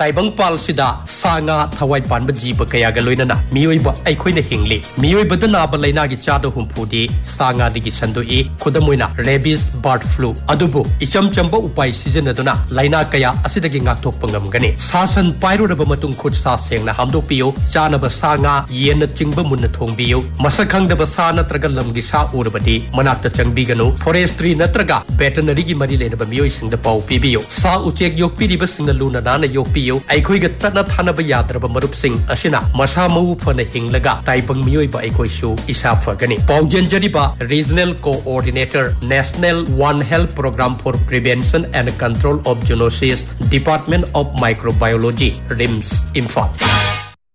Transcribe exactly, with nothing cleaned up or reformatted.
ताइबंग पाल सिदा सागा थवाई पानब जीव कयागा लोइनना मियोइबा अइखोइना हिंगली मियोइबदा नाबा लैनागी चादो हुंफुदी सागा दिगी संदुई खुदमोइना rabies bird flu अदुबु इचम Chamba उपाय सिजनदुना लैना कया असिदगी ngakthokpa ngamgani sasan pairuraba matung khut sa sengna hamdokpiyo chanaba sanga yenna chingba munna thongbiyo masakhangdaba sa natraga lamgi sa urabadi manakta changbiganu forestry natraga veterinary gi mari lenaba miyoi singda pau pibiyo sa uchek yokpiriba singna luna nana yokpiyo aikhoiga tatna thanaba yadraba marup sing asina masa mau phana hinglaga taibang miyoi ba aikoi su isa phagani paujen jariba regional coordinator national one health program for prevention and control of zoonosis Department of Microbiology, R I M S, Imphal.